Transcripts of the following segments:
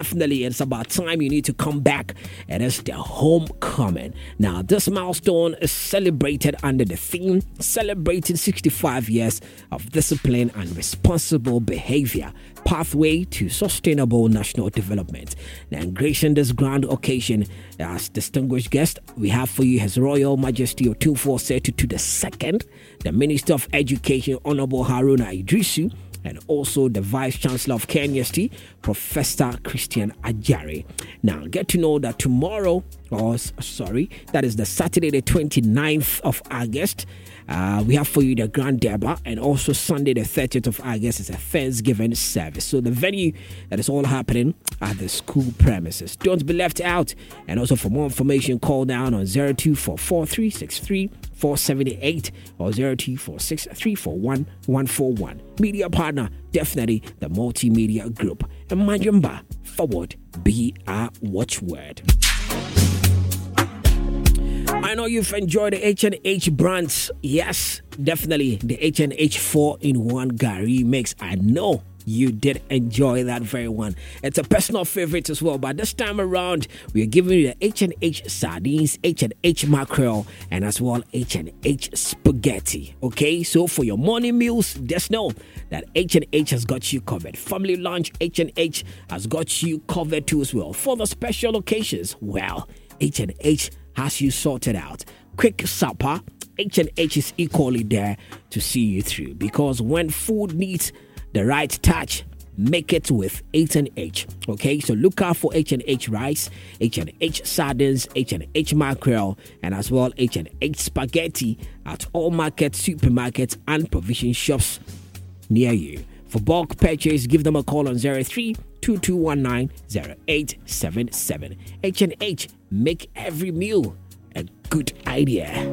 definitely it's about time you need to come back. It is the homecoming. Now, this milestone is celebrated under the theme celebrating 65 years of discipline and responsible behavior, pathway to sustainable national development. Now, in gracing this grand occasion, as distinguished guest, we have for you His Royal Majesty Otumfuo Osei-Tutu II, the Minister of Education, Honorable Haruna Idrisu, and also the Vice Chancellor of KNUST, Professor Christian Ajari. Now, get to know that tomorrow, that is the Saturday, the 29th of August, we have for you the Grand Derby, and also Sunday, the 30th of August, is a Thanksgiving service. So the venue that is all happening at the school premises. Don't be left out. And also for more information, call down on 0244-363-478 or 0246-341-141. Media partner, definitely the Multimedia Group. And Majumba, forward, be our watchword. I know you've enjoyed the H&H brands. Yes, definitely the H&H 4-in-1 Gary mix. I know you did enjoy that very one. It's a personal favorite as well. But this time around, we are giving you the H&H sardines, H&H mackerel, and as well H&H spaghetti. Okay, so for your morning meals, just know that H&H has got you covered. Family lunch, H&H has got you covered too as well. For the special occasions, well, H&H has you sorted out. Quick supper, H&H is equally there to see you through, because when food needs the right touch, make it with H&H. Okay, so look out for H&H rice, H&H sardines, H&H mackerel, and as well H&H spaghetti at all markets, supermarkets, and provision shops near you. For bulk purchase, give them a call on 03-2219-0877. H&H, make every meal a good idea.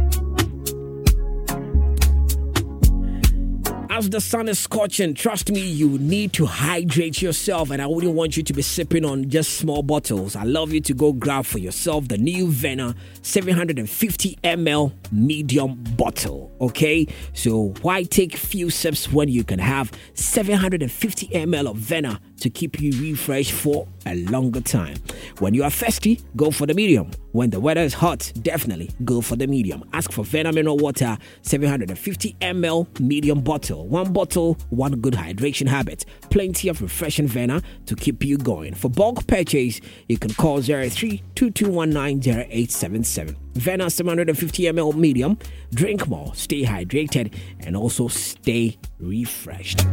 As the sun is scorching, trust me, you need to hydrate yourself, and I wouldn't want you to be sipping on just small bottles. I love you to go grab for yourself the new Vena 750 ml medium bottle, okay? So why take few sips when you can have 750 ml of Vena to keep you refreshed for a longer time? When you are thirsty, go for the medium. When the weather is hot, definitely go for the medium. Ask for Vena Mineral Water 750 ml medium bottle. One bottle, one good hydration habit. Plenty of refreshing Vena to keep you going. For bulk purchase, you can call 03-2219-0877. Vena 750 ml medium. Drink more, stay hydrated, and also stay refreshed.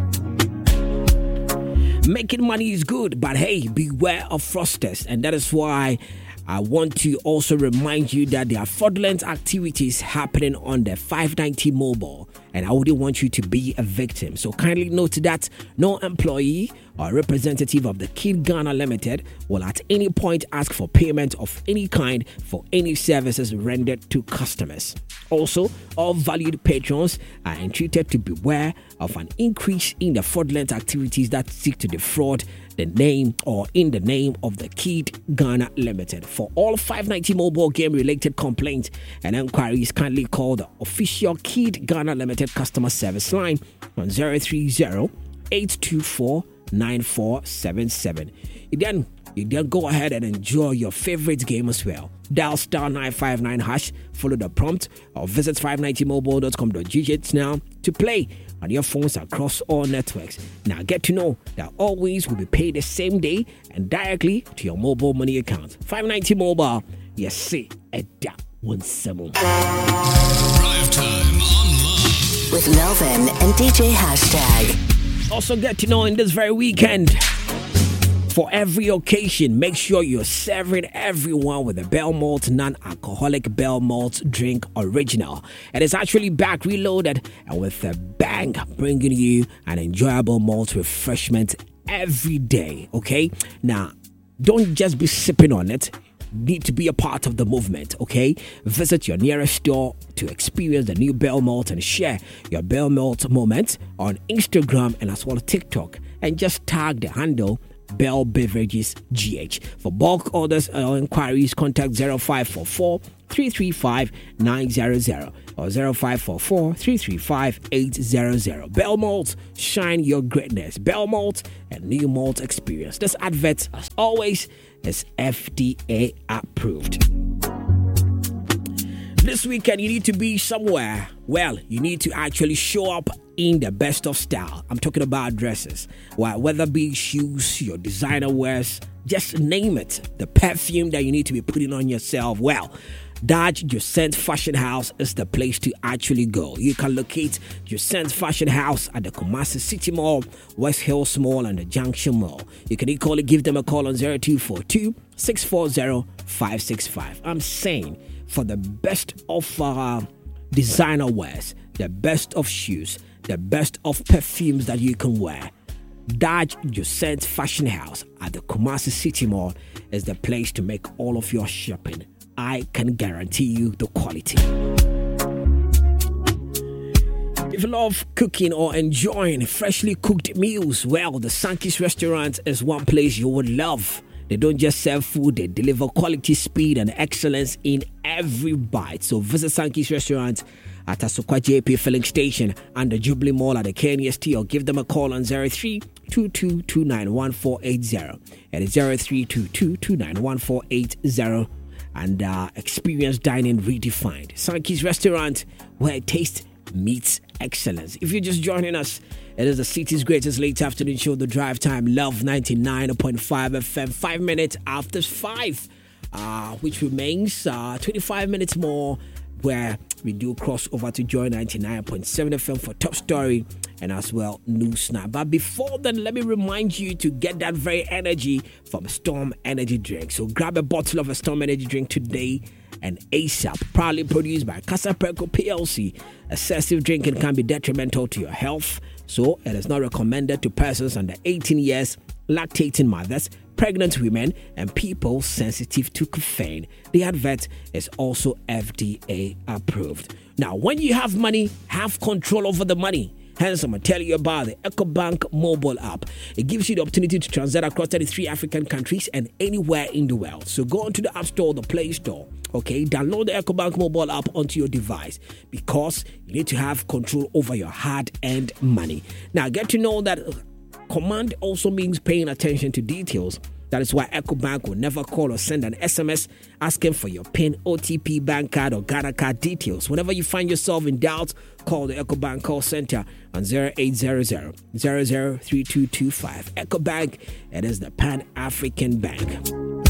Making money is good, but hey, beware of fraudsters. And that is why I want to also remind you that there are fraudulent activities happening on the 590 mobile, and I wouldn't want you to be a victim. So kindly note that no employee or representative of the Kid Ghana Limited will at any point ask for payment of any kind for any services rendered to customers. Also, all valued patrons are entreated to beware of an increase in the fraudulent activities that seek to defraud the name or in the name of the Kid Ghana Limited. For all 590 mobile game related complaints and inquiries, kindly call the official Kid Ghana Limited customer service line on 030-824-9477. You then go ahead and enjoy your favorite game as well. Dial *959#, follow the prompt, or visit 590mobile.com.gh now to play on your phones across all networks. Now get to know that all wins will be paid the same day and directly to your mobile money account. 590 Mobile, yes, see, Edda 17. Drive Time Online with Melvin and DJ Hashtag. Also get to know in this very weekend, for every occasion, make sure you're serving everyone with a Bell Malt non-alcoholic Bell Malt drink original. It is actually back reloaded and with a bang, bringing you an enjoyable malt refreshment every day, okay? Now, don't just be sipping on it. Need to be a part of the movement, okay? Visit your nearest store to experience the new Bell Malt and share your Bell Malt moment on Instagram and as well as TikTok. And just tag the handle Bell Beverages GH. For bulk orders or inquiries, contact 0544 335 900 or 0544 335 800. Bell Malt, shine your greatness. Bell Malt and new malt experience. This advert, as always, is FDA approved. This weekend, you need to be somewhere. Well, you need to actually show up in the best of style. I'm talking about dresses. Well, whether be shoes, your designer wears, just name it. The perfume that you need to be putting on yourself. Well, Daj Josent Fashion House is the place to actually go. You can locate Josent Fashion House at the Kumasi City Mall, West Hills Mall, and the Junction Mall. You can equally give them a call on 0242 640 565. I'm saying, for the best of designer wears, the best of shoes, the best of perfumes that you can wear, Daj Josent Fashion House at the Kumasi City Mall is the place to make all of your shopping. I can guarantee you the quality. If you love cooking or enjoying freshly cooked meals, well, the Sankey's Restaurant is one place you would love. They don't just serve food, they deliver quality, speed, and excellence in every bite. So visit Sankey's Restaurant at Asokwa JP Filling Station and the Jubilee Mall at the KNST, or give them a call on 0322291480. It is 0322291480. And experience dining redefined. Sankey's Restaurant, where taste meets excellence. If you're just joining us, it is the city's greatest late afternoon show, The Drive Time, Love 99.5 FM, 5 minutes after 5, which remains 25 minutes more, where we do cross over to join 99.7 FM for Top Story and as well News Snap. But before then, let me remind you to get that very energy from Storm Energy Drink. So grab a bottle of a Storm Energy Drink today and ASAP. Proudly produced by Casa Preco PLC. Excessive drinking can be detrimental to your health, so it is not recommended to persons under 18 years, lactating mothers, pregnant women, and people sensitive to caffeine. The advert is also FDA approved. Now, when you have money, have control over the money. Hence, I'm going to tell you about the EcoBank mobile app. It gives you the opportunity to transact across 33 African countries and anywhere in the world. So go onto the App Store or the Play Store. Okay, download the EcoBank mobile app onto your device, because you need to have control over your hard-earned money. Now, get to know that command also means paying attention to details. That is why EcoBank will never call or send an SMS asking for your PIN, OTP, bank card, or Ghana card details. Whenever you find yourself in doubt, call the EcoBank call center on 0800 003225. EcoBank, it is the Pan-African Bank.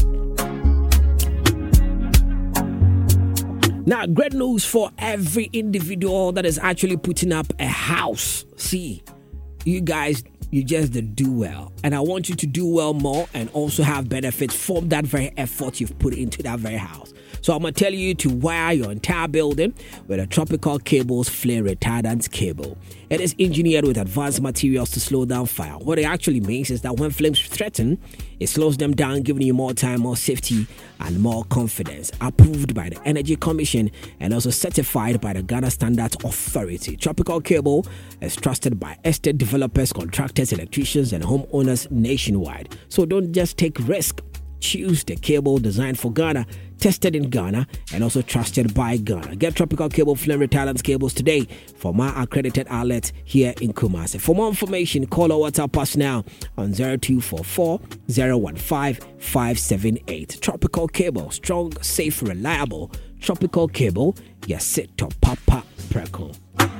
Now, great news for every individual that is actually putting up a house. See, you guys, you just do well, and I want you to do well more and also have benefits from that very effort you've put into that very house. So I'm going to tell you to wire your entire building with a Tropical Cables flame retardant cable. It is engineered with advanced materials to slow down fire. What it actually means is that when flames threaten, it slows them down, giving you more time, more safety, and more confidence. Approved by the Energy Commission and also certified by the Ghana Standards Authority. Tropical Cable is trusted by estate developers, contractors, electricians, and homeowners nationwide. So don't just take risk. Choose the cable designed for Ghana, tested in Ghana, and also trusted by Ghana. Get Tropical Cable flame retardant cables today from our accredited outlet here in Kumasi. For more information, call or WhatsApp us now on 0244 015 578. Tropical Cable, strong, safe, reliable. Tropical Cable, yes, sit to Papa Preco.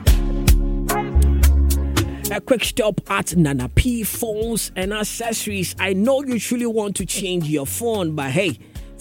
A quick stop at Nana P Phones and Accessories. I know you truly want to change your phone, but hey,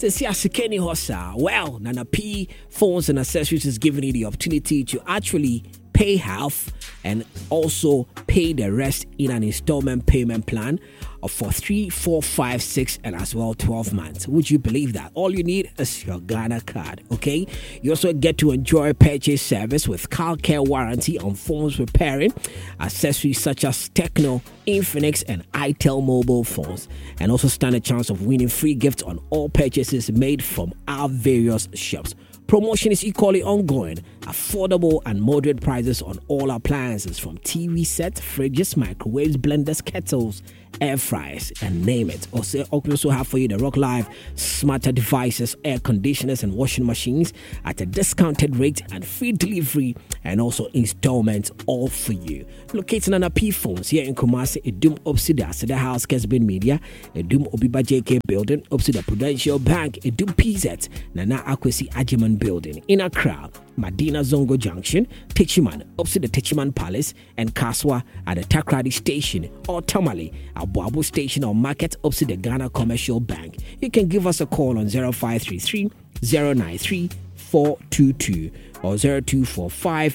well, Nana P Phones and Accessories is giving you the opportunity to actually pay half and also pay the rest in an installment payment plan for 3, 4, 5, 6, and as well 12 months. Would you believe that? All you need is your Ghana card, okay? You also get to enjoy purchase service with car care warranty on phones repairing, accessories such as Tecno, Infinix, and itel mobile phones, and also stand a chance of winning free gifts on all purchases made from our various shops. Promotion is equally ongoing. Affordable and moderate prices on all appliances from TV sets, fridges, microwaves, blenders, kettles, air fryers, and name it. Also have for you the Rock Live smarter devices, air conditioners, and washing machines at a discounted rate and free delivery and also installments all for you. Locating on a P phones here in Kumasi, Edum Opsida, Seda House, Kesbin Media, Edum Obiba JK Building, Opsida Prudential Bank, Edum PZ, Nana Akwesi Ajiman Building, in Accra, Madina Zongo Junction, Techiman, Opsida Techiman Palace, and Kaswa at the Takrady Station, or Tamale, Abuabu Station or Market, Opsida Ghana Commercial Bank. You can give us a call on 0533 093 422 or 0245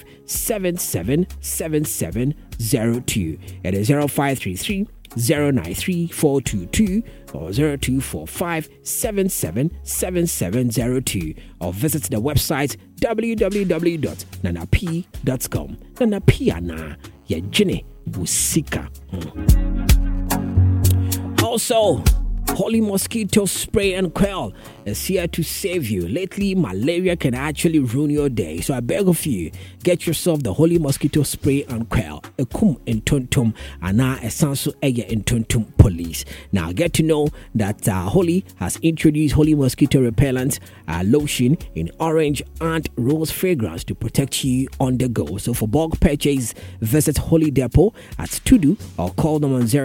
777702. It is 0533 093 422 or 0245 777702 or visit the website www.nanapi.com. Nanapiana Yajine Usika. Also, Holy Mosquito Spray and Quell is here to save you. Lately, malaria can actually ruin your day. So I beg of you, get yourself the Holy Mosquito Spray and Quell. Ekum in Tuntum and now a Sansu Aya in Tuntum Police. Now get to know that Holy has introduced Holy Mosquito Repellent lotion in orange and rose fragrance to protect you on the go. So for bulk purchase, visit Holy Depot at Tudu or call them on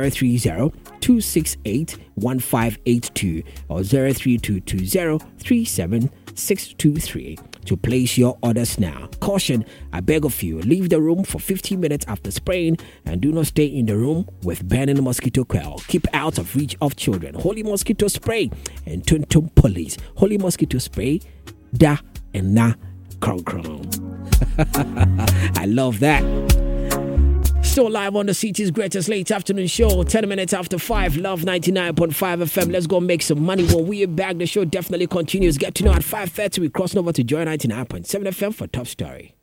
030-268-1582 or 03220-37623 to place your orders now. Caution, I beg of you, leave the room for 15 minutes after spraying and do not stay in the room with burning mosquito coil. Keep out of reach of children. Holy Mosquito Spray and Tuntum Police. Holy Mosquito Spray, da and na kron kron. I love that. Still live on the city's greatest late afternoon show, 10 minutes after 5, Love 99.5 FM. Let's go make some money. When we are back, the show definitely continues. Get to know at 5:30, we cross over to Joy 99.7 FM for Top Story.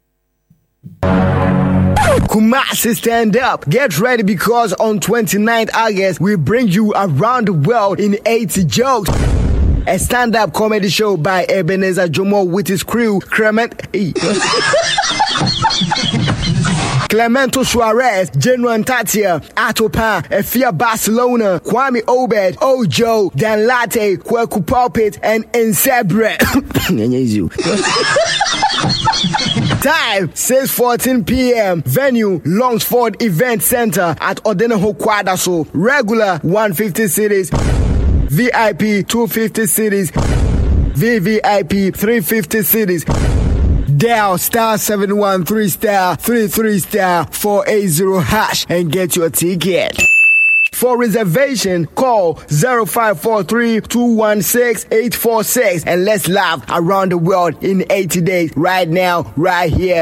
Kumasi, stand up. Get ready because on 29th August, we bring you around the world in 80 jokes. A stand-up comedy show by Ebenezer Jomo with his crew, Clemento Suarez, Genuine Tatia, Atopa, Efia Barcelona, Kwame Obed, Ojo, Dan Latte, Kweku Pulpit, and Insebre. Time 6:14 p.m. Venue Longsford Event Center at Odeneho Kwadaso. Regular 150 cities, VIP 250 cities, VVIP 350 cities. Dial *713*33*480# and get your ticket. For reservation, call 0543-216-846 and let's laugh around the world in 80 days right now, right here.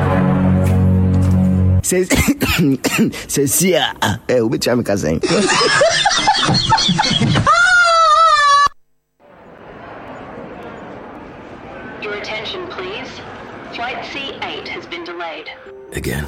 Says yeah. Which I'm saying. Your attention, please. Flight C8 has been delayed. Again.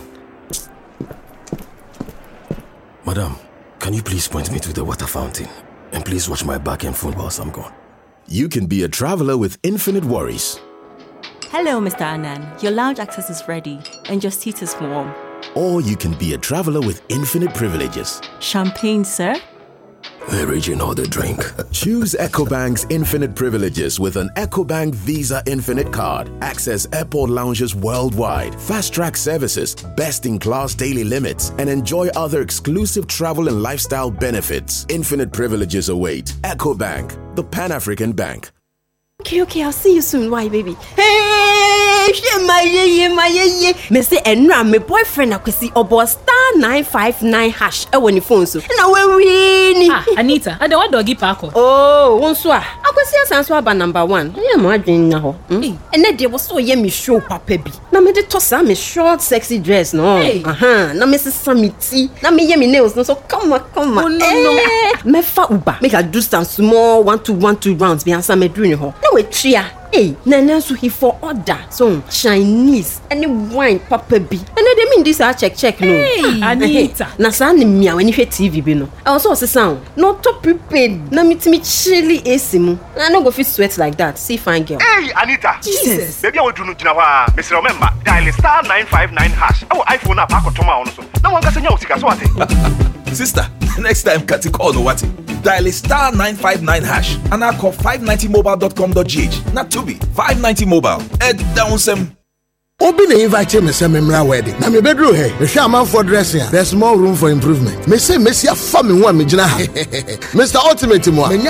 Madam, can you please point me to the water fountain? And please watch my back and phone whilst I'm gone. You can be a traveler with infinite worries. Hello, Mr. Anand. Your lounge access is ready and your seat is warm. Or you can be a traveler with infinite privileges. Champagne, sir? The region or the drink. Choose EcoBank's infinite privileges with an EcoBank Visa Infinite card. Access airport lounges worldwide, fast-track services, best-in-class daily limits, and enjoy other exclusive travel and lifestyle benefits. Infinite privileges await. EcoBank, the Pan-African Bank. Okay, I'll see you soon. Why, baby? Hey, my me say enra my boyfriend akwesi obo *959# when your phone so. Na we win. Anita, I don't doggy parko. Oh, wonso a. Akwesi asanso aba number 1. Yeah, ma adwen na ho. And na dey was so ye me show papa bi. Na me dey toss am me short sexy dress no. Na me say me tea. Na me ye me nails no so come on. Oh, no. Me fa uba. Make I do some small 1-2 rounds be answer me doing ho. We tria. Hey, Nana so he for order. So Chinese any wine papa bi. And they mean this I check no. Hey, Anita. Na sa ni mia when you TV bi no. I also say sound. No top prepared. Na me chilly AC mu. I no go fit sweat like that. See fine girl. Hey, Anita. Jesus. Baby I will do no jina wa. Mr. Remember dial *959# our iPhone app akotoma on so. Na wan ga senya osika so ate. Sister, next time Kati call no what? Dial star 959 hash and I call 590mobile.com.gh. Not to be 590 mobile. Down some. Obi na invite me say memra wedding. Na me bedroom here. Me share man for dressing. There's more room for improvement. Me say Messi afa me ho a me gina ha. Mr. Ultimate mo.